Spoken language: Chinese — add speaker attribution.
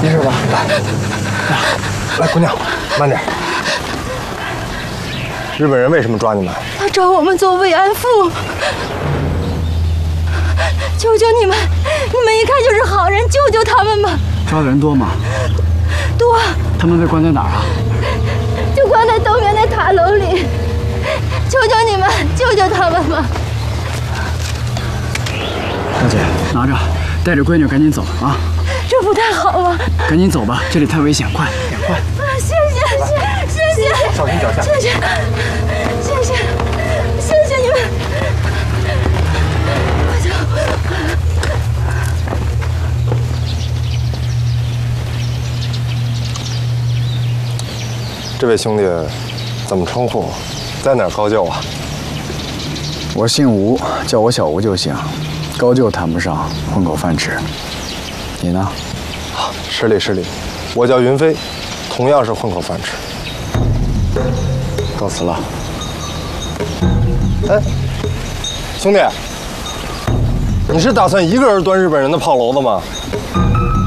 Speaker 1: 没事吧？
Speaker 2: 来，姑娘，慢点。日本人为什么抓你们？
Speaker 3: 他找我们做慰安妇。求求你们，你们一看就是好人，救救他们吧！
Speaker 1: 抓的人多吗？
Speaker 3: 多。
Speaker 1: 他们被关在哪儿啊？
Speaker 3: 就关在东面那塔楼里。求求你们，救救他们吧！
Speaker 1: 大姐，拿着，带着闺女赶紧走啊！
Speaker 3: 这不太好啊！
Speaker 1: 赶紧走吧，这里太危险，快点快！
Speaker 3: 谢谢，
Speaker 2: 小心脚下！
Speaker 3: 谢谢你们！快走！
Speaker 2: 这位兄弟怎么称呼？在哪儿高就啊？
Speaker 1: 我姓吴，叫我小吴就行，高就谈不上，混口饭吃。你呢？
Speaker 2: 失礼，我叫云飞，同样是混口饭吃。
Speaker 1: 告辞了。
Speaker 2: 哎，兄弟，你是打算一个人端日本人的炮楼子吗？